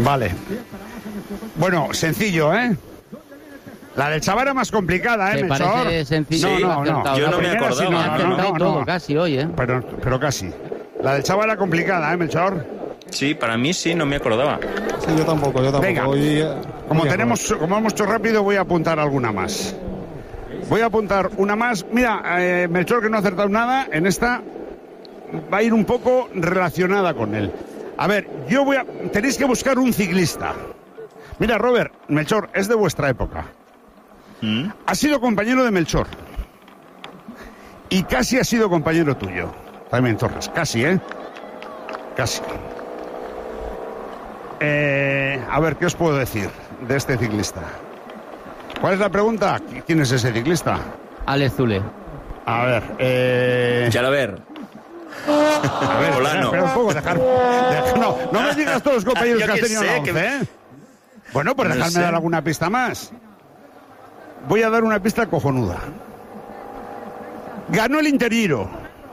Vale. Bueno, sencillo, ¿eh? La del Chava era más complicada, ¿eh, Me Melchor? parece sencillo. Sí, no. Yo no me primera acordaba. sí, Me ha acertado todo, casi hoy, ¿eh? Pero casi. La del Chava era complicada, ¿eh, Melchor? Sí, para mí sí, no me acordaba. Sí, yo tampoco. Venga, Hoy, como hemos hecho rápido, voy a apuntar alguna más. Voy a apuntar una más. Mira, Melchor, que no ha acertado nada, en esta va a ir un poco relacionada con él. A ver, tenéis que buscar un ciclista. Mira, Robert, Melchor, es de vuestra época. Ha sido compañero de Melchor. Y casi ha sido compañero tuyo. También Torres, casi, ¿eh? Casi. A ver, ¿qué os puedo decir de este ciclista? ¿Cuál es la pregunta? ¿Quién es ese ciclista? Alex Zule. A ver, Ya lo ver. A ver, Olano. espera un poco, no me digas todos los compañeros Yo que has que tenido en la sé, once, que- ¿eh? Bueno, pues No dejadme sé. dar alguna pista más. Voy a dar una pista cojonuda. Ganó el Intergiro.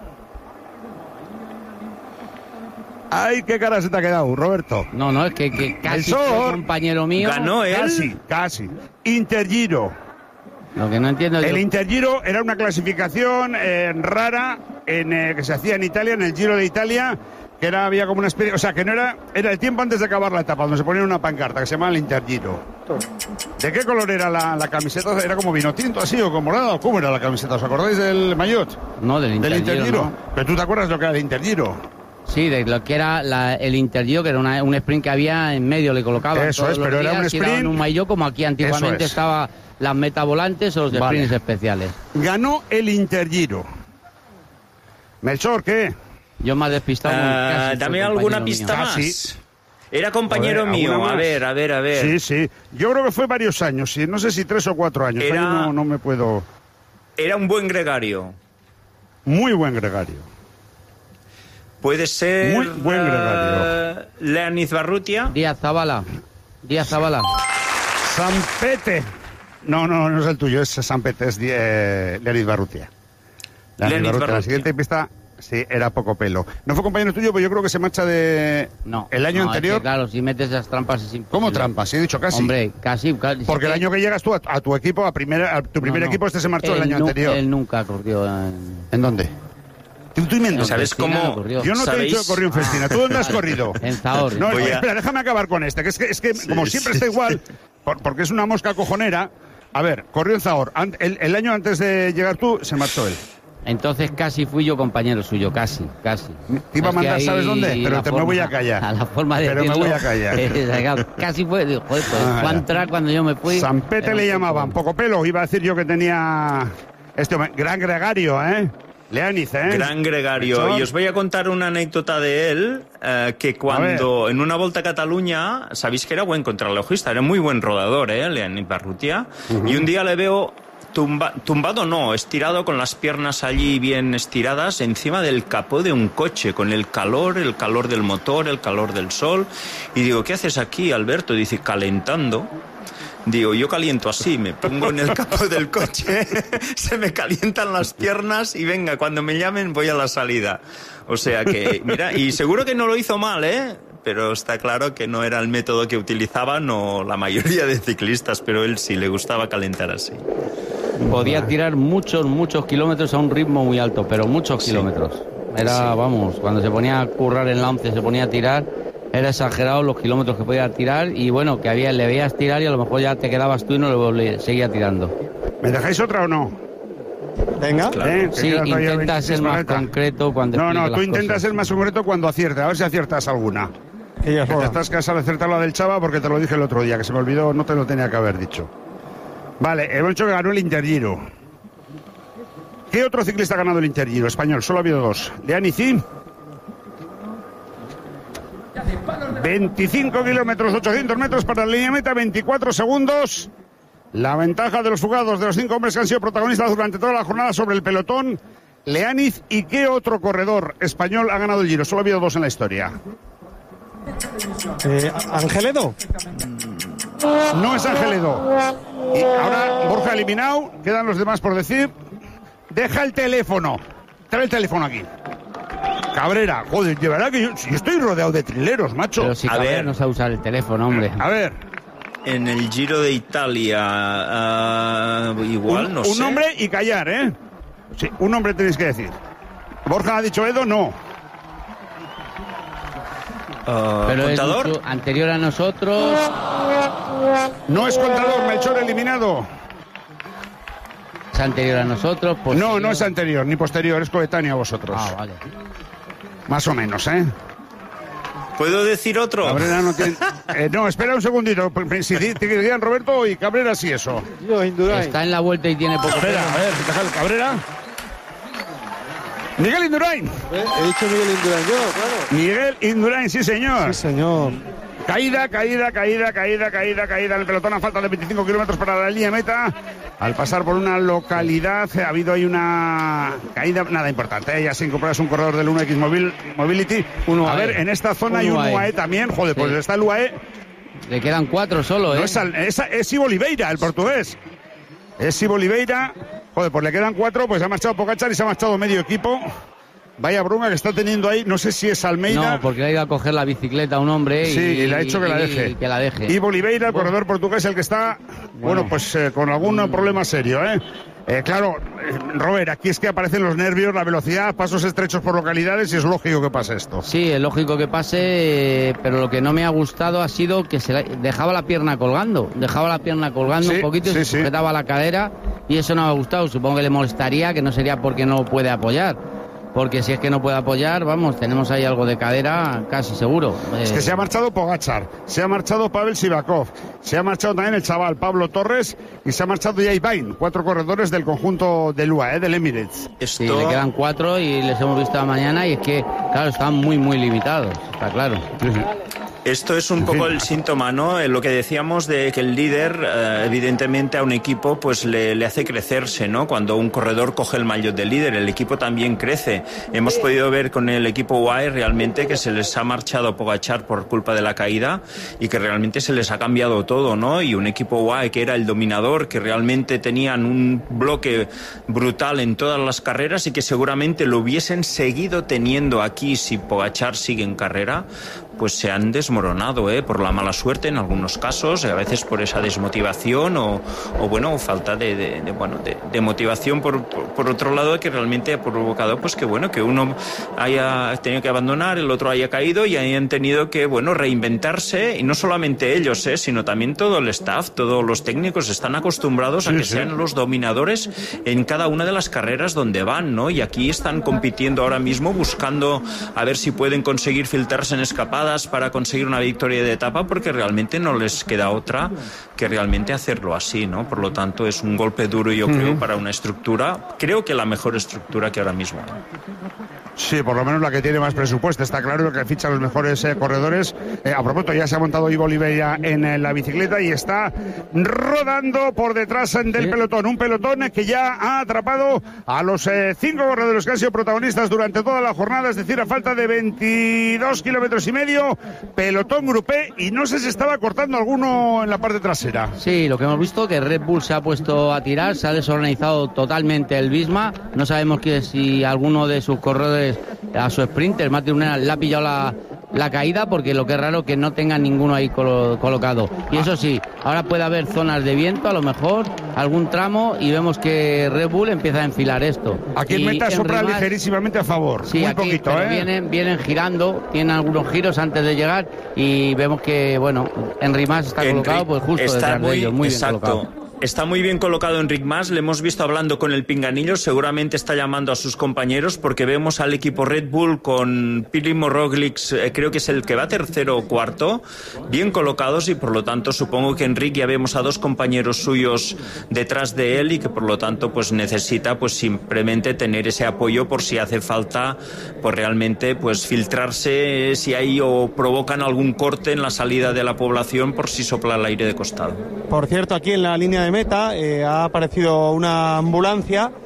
Ay, qué cara se te ha quedado, Roberto. No, es que casi Melchor. fue compañero mío. ¿Ganó él? Casi. Intergiro. Lo que no entiendo El yo. Intergiro era una clasificación rara que se hacía en Italia, en el Giro de Italia, que había como una especie, o sea, que no era el tiempo antes de acabar la etapa, donde se ponía una pancarta que se llamaba el Intergiro. ¿De qué color era la camiseta? ¿Era como vino tinto así o como morado? ¿Cómo era la camiseta? ¿Os acordáis del maillot? No, del Intergiro, no. ¿Pero tú te acuerdas lo que era el Intergiro? Sí, de lo que era el Intergiro, que era un sprint que había en medio, le colocaban. Eso todos es, los pero era días, un tiraban sprint. un maillot, como aquí antiguamente Eso es. estaba las metavolantes o los Vale. sprints especiales. Ganó el Intergiro. Melchor, ¿qué? Yo me he despistado. casi fue Dame compañero alguna mío. pista Casi. más. Era compañero Joder, mío. ¿alguna A más? ver. Sí, sí. Yo creo que fue varios años, sí. No sé si 3 o 4 años. Era- Ahí no me puedo... Era un buen gregario. Muy buen gregario. Puede ser... Muy buen gregario. Leonid Barrutia. Díaz Zabala. Sampete. No es el tuyo, es Sampete, es Leonid Barrutia. Leonid Barrutia. La siguiente pista, sí, era poco pelo. No fue compañero tuyo, pero yo creo que se marcha de... No. El año no, anterior... es que, claro, si metes esas trampas es imposible. ¿Cómo trampas? Sí, he dicho casi. Hombre, casi. Porque el año que llegas tú a tu equipo, a tu primer equipo, se marchó el año anterior. Él nunca corrió ¿En dónde? Tú inventando. ¿Sabes Festina cómo? corrió. Yo no te he ¿Sabéis? dicho que corrió en Festina. ¿Tú dónde has corrido? En Zahor. No, Voy a- espera, déjame acabar con este, que es que como siempre está igual, porque es una mosca cojonera. A ver, corrió en Zahor. El año antes de llegar tú, se marchó él. Entonces casi fui yo compañero suyo, casi. Te iba a Es que mandar, ahí ¿sabes dónde? Pero la me voy a callar. A la forma de Pero me decirlo, voy a callar. Casi fue, digo, joder, pues fue a entrar cuando yo me fui. Sampete Era le un llamaban, poco pelo. Iba a decir yo que tenía... Este hombre, gran gregario, ¿eh? Leániz, ¿eh? Gran gregario. Melchor. Y os voy a contar una anécdota de él, que cuando en una Volta a Cataluña, sabéis que era buen contrarrelojista, era muy buen rodador, Leonid Barrutia, y un día le veo tumbado no, estirado con las piernas allí bien estiradas encima del capó de un coche, con el calor del motor, el calor del sol, y digo, ¿qué haces aquí, Alberto? Dice, calentando. Digo, yo caliento así, me pongo en el capó del coche, se me calientan las piernas y venga, cuando me llamen voy a la salida. O sea que, mira, y seguro que no lo hizo mal, pero está claro que no era el método que utilizaban o la mayoría de ciclistas, pero él sí le gustaba calentar así. Podía tirar muchos kilómetros a un ritmo muy alto, pero muchos kilómetros. Era, vamos, cuando se ponía a currar en la 11, se ponía a tirar, era exagerado los kilómetros que podía tirar y bueno, que le veías tirar y a lo mejor ya te quedabas tú y no le seguía tirando. ¿Me dejáis otra o no? Venga. Que Sí, quedan todavía intenta ser 26 más paletas. concreto cuando No, explique tú las intentas cosas. ser más concreto cuando aciertes. A ver si aciertas alguna. Que ya es Te hora. estás cansado de acertar la del Chava porque te lo dije el otro día, que se me olvidó, no te lo tenía que haber dicho. Vale, hemos dicho que ganó el Intergiro. ¿Qué otro ciclista ha ganado el Intergiro español? Solo ha habido 2. Leániz y... 25 kilómetros, 800 metros para la línea meta, 24 segundos. La ventaja de los fugados de los 5 hombres que han sido protagonistas durante toda la jornada sobre el pelotón. Leániz, ¿y qué otro corredor español ha ganado el Giro? Solo ha habido 2 en la historia. Angeledo. No es Angeledo. Y ahora Borja eliminado, quedan los demás por decir. Deja el teléfono. Trae el teléfono aquí. Cabrera, joder, de verdad que yo estoy rodeado de trileros, macho. Pero si Cabrera no sabe usar el teléfono, hombre. A ver. En el Giro de Italia, igual, no sé. Un nombre y callar, ¿eh? Sí, un nombre tenéis que decir. Borja ha dicho Edo, no. Pero ¿Contador? es anterior a nosotros. No es Contador, Melchor eliminado. Es anterior a nosotros. No, no es anterior ni posterior, es coetáneo a vosotros. Ah, vale. Más o menos, ¿eh? ¿Puedo decir otro? Cabrera no tiene... no, espera un segundito. Si te querían Roberto y Cabrera sí eso. Yo, Indurain. Está en la vuelta y tiene poco Espera, pelo. a ver, déjalo, Cabrera. Miguel Indurain. He dicho Miguel Indurain yo, claro. Miguel Indurain, sí señor. Sí, señor. Caída en el pelotón a falta de 25 kilómetros para la línea meta. Al pasar por una localidad ha habido ahí una caída, nada importante, ya se incorpora, es un corredor del 1X Mobility. A ver, en esta zona hay un UAE también, joder, pues está el UAE. Le quedan 4 solo, ¿eh? No, es Ivo Oliveira, el portugués. Es Ivo Oliveira, joder, pues le quedan 4, pues ha marchado Pogačar y se ha marchado medio equipo. Vaya bruma que está teniendo ahí, no sé si es Almeida. No, porque le ha ido a coger la bicicleta a un hombre y le ha dicho que la deje. Que la deje. Ivo Oliveira, el corredor portugués, el que está, pues con algún problema serio, ¿eh? Claro, Robert, aquí es que aparecen los nervios, la velocidad, pasos estrechos por localidades y es lógico que pase esto. Sí, es lógico que pase, pero lo que no me ha gustado ha sido que dejaba la pierna colgando. Sí, un poquito y se sujetaba la cadera y eso no me ha gustado. Supongo que le molestaría, que no sería porque no puede apoyar. Porque si es que no puede apoyar, vamos, tenemos ahí algo de cadera casi seguro. Es que se ha marchado Pogačar, se ha marchado Pavel Sivakov, se ha marchado también el chaval Pablo Torres y se ha marchado Jay Bain, 4 corredores del conjunto del UAE, del Emirates. Sí, le quedan 4 y les hemos visto mañana y es que, claro, están muy limitados, está claro. Esto es un poco el síntoma, ¿no? Lo que decíamos de que el líder, evidentemente a un equipo pues le hace crecerse, ¿no? Cuando un corredor coge el maillot del líder, el equipo también crece. Hemos podido ver con el equipo UAE realmente que se les ha marchado Pogačar por culpa de la caída y que realmente se les ha cambiado todo, ¿no? Y un equipo UAE que era el dominador, que realmente tenían un bloque brutal en todas las carreras y que seguramente lo hubiesen seguido teniendo aquí si Pogačar sigue en carrera, pues se han desmoronado, por la mala suerte en algunos casos, a veces por esa desmotivación o falta de motivación por otro lado, que realmente ha provocado pues que uno haya tenido que abandonar, el otro haya caído y hayan tenido que reinventarse, y no solamente ellos, sino también todo el staff, todos los técnicos están acostumbrados a que sean los dominadores en cada una de las carreras donde van, ¿no? Y aquí están compitiendo ahora mismo buscando a ver si pueden conseguir filtrarse en escapadas para conseguir una victoria de etapa, porque realmente no les queda otra que realmente hacerlo así, ¿no? Por lo tanto, es un golpe duro, yo creo, para una estructura, creo que la mejor estructura que ahora mismo hay. Sí, por lo menos la que tiene más presupuesto. Está claro que ficha a los mejores corredores. A propósito, ya se ha montado Ivo Oliveira en la bicicleta y está rodando por detrás del pelotón. Un pelotón que ya ha atrapado a los 5 corredores que han sido protagonistas durante toda la jornada. Es decir, a falta de 22 kilómetros y medio, pelotón grupé, y no sé si estaba cortando alguno en la parte trasera. Sí, lo que hemos visto que Red Bull se ha puesto a tirar, se ha desorganizado totalmente el Visma. No sabemos si alguno de sus corredores a su sprinter, Matthew Runner, le ha pillado la caída, porque lo que es raro que no tenga ninguno ahí colocado. Y eso sí, ahora puede haber zonas de viento, a lo mejor algún tramo, y vemos que Red Bull empieza a enfilar esto. Aquí en meta sopla ligerísimamente a favor, sí, muy aquí, poquito, vienen girando, tienen algunos giros antes de llegar, y vemos que, Enric Mas está colocado pues justo detrás de ellos, muy bien colocado. Está muy bien colocado Enric Mas, le hemos visto hablando con el pinganillo, seguramente está llamando a sus compañeros, porque vemos al equipo Red Bull con Primož Roglič, creo que es el que va tercero o cuarto, bien colocados, y por lo tanto supongo que Enric, ya vemos a 2 compañeros suyos detrás de él, y que por lo tanto pues necesita pues simplemente tener ese apoyo por si hace falta pues realmente pues filtrarse si hay o provocan algún corte en la salida de la población por si sopla el aire de costado. Por cierto, aquí en la línea de meta ha aparecido una ambulancia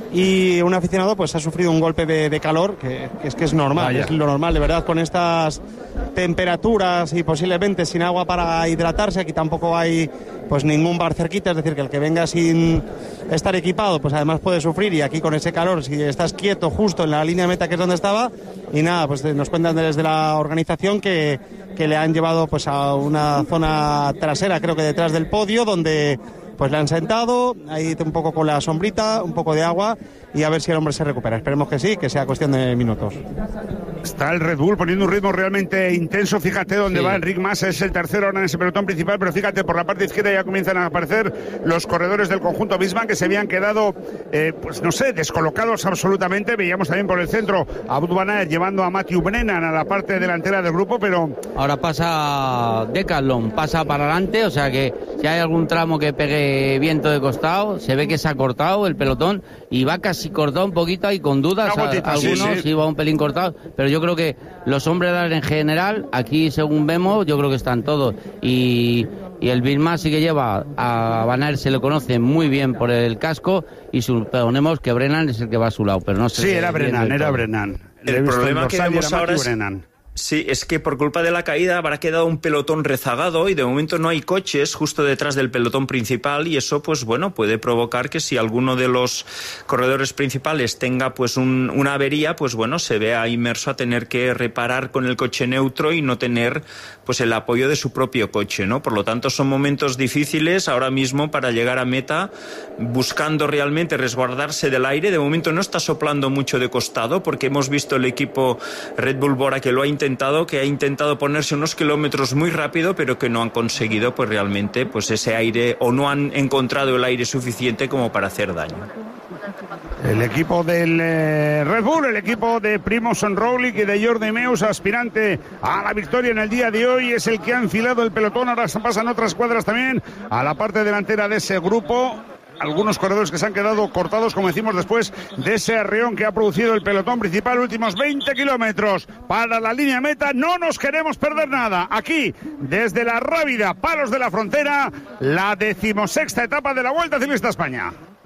y un aficionado pues ha sufrido un golpe de calor que es normal. Vaya. Es lo normal, de verdad, con estas temperaturas y posiblemente sin agua para hidratarse. Aquí tampoco hay pues ningún bar cerquita, es decir, que el que venga sin estar equipado pues además puede sufrir, y aquí con ese calor, si estás quieto justo en la línea de meta, que es donde estaba, y nada, pues nos cuentan desde la organización que le han llevado pues a una zona trasera, creo que detrás del podio, donde pues le han sentado ahí un poco con la sombrita, un poco de agua, y a ver si el hombre se recupera. Esperemos que sí, que sea cuestión de minutos. Está el Red Bull poniendo un ritmo realmente intenso. Fíjate dónde va Enric Mas, es el tercero ahora en ese pelotón principal, pero fíjate, por la parte izquierda ya comienzan a aparecer los corredores del conjunto Bisman, que se habían quedado, pues no sé, descolocados absolutamente. Veíamos también por el centro a Wout van Aert llevando a Matthew Brennan a la parte delantera del grupo, pero... Ahora pasa Decathlon, pasa para adelante, o sea que si hay algún tramo que pegue viento de costado, se ve que se ha cortado el pelotón y va casi cortado un poquito y con dudas, algunos sí va un pelín cortado, pero yo creo que los hombres en general, aquí según vemos, yo creo que están todos, y el Bisman sí que lleva a Van Aert, se le conoce muy bien por el casco, y suponemos que Brennan es el que va a su lado, pero no sé. Sí, era Brennan. El problema que vemos ahora es... Sí, es que por culpa de la caída habrá quedado un pelotón rezagado y de momento no hay coches justo detrás del pelotón principal, y eso pues bueno puede provocar que si alguno de los corredores principales tenga pues una avería, pues bueno, se vea inmerso a tener que reparar con el coche neutro y no tener pues el apoyo de su propio coche, ¿no? Por lo tanto son momentos difíciles ahora mismo para llegar a meta, buscando realmente resguardarse del aire. De momento no está soplando mucho de costado, porque hemos visto el equipo Red Bull Bora que lo ha intentado ponerse unos kilómetros muy rápido, pero que no han conseguido pues realmente pues ese aire, o no han encontrado el aire suficiente como para hacer daño. El equipo del Red Bull, el equipo de Primož Roglič y de Jordi Meus, aspirante a la victoria en el día de hoy, es el que ha enfilado el pelotón. Ahora pasan otras cuadras también a la parte delantera de ese grupo. Algunos corredores que se han quedado cortados, como decimos, después de ese arreón que ha producido el pelotón principal. Últimos 20 kilómetros para la línea meta. No nos queremos perder nada. Aquí, desde la Rábida, Palos de la Frontera, la 16ª etapa de la Vuelta Ciclista a España.